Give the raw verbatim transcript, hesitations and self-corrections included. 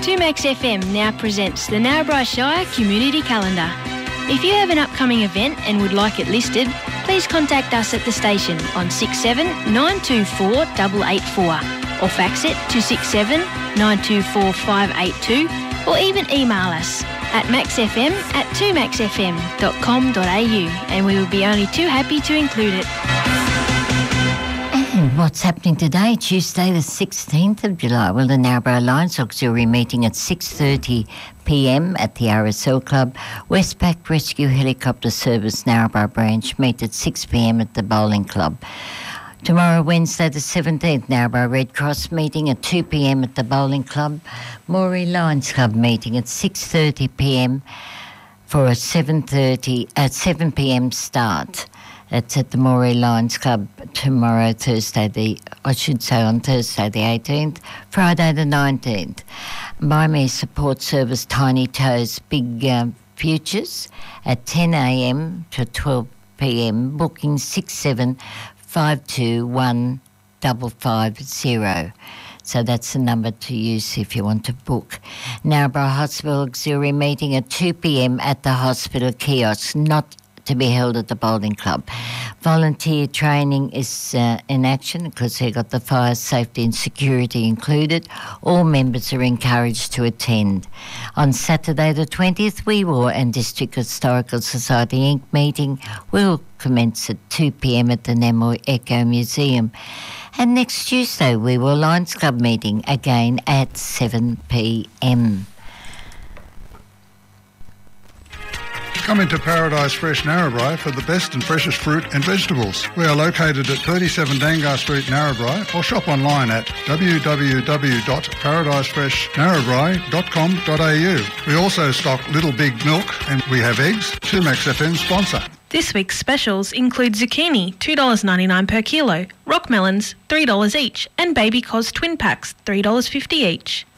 two Max F M now presents the Narrabri Shire Community Calendar. If you have an upcoming event and would like it listed, please contact us at the station on six seven nine two four eight eight four or fax it to six seven nine two four five eight two or even email us at maxfm at two max f m dot com dot a u and we will be only too happy to include it. And what's happening today, Tuesday the sixteenth of July? Well, the Narrabri Lions Auxiliary meeting at six thirty p m at the R S L Club. Westpac Rescue Helicopter Service Narrabri branch meet at six p m at the Bowling Club. Tomorrow, Wednesday the seventeenth, Narrabri Red Cross meeting at two p m at the Bowling Club. Moree Lions Club meeting at six thirty p m for a seven thirty at seven p m start. That's at the Moree Lions Club tomorrow, Thursday, the I should say on Thursday the eighteenth, Friday the nineteenth. Buy Me Support Service Tiny Toes Big uh, Futures at ten a m to twelve p m. Booking six seven five two one five five zero. So that's the number to use if you want to book. Narrabri Hospital Auxiliary meeting at two p m at the hospital kiosk, not to be held at the Bowling Club. Volunteer training is uh, in action because they've got the fire safety and security included. All members are encouraged to attend. On Saturday the twentieth, Wee Waa and District Historical Society Incorporated meeting will commence at two p m at the Namoi Echo Museum. And next Tuesday, Wee Waa Lions Club meeting again at seven p m. Come into Paradise Fresh Narrabri for the best and freshest fruit and vegetables. We are located at thirty-seven Dangar Street, Narrabri, or shop online at w w w dot paradise fresh narrabri dot com dot a u. We also stock Little Big Milk and we have eggs, two Max F M sponsor. This week's specials include zucchini, two dollars ninety-nine per kilo, rock melons, three dollars each, and baby cos twin packs, three dollars fifty each.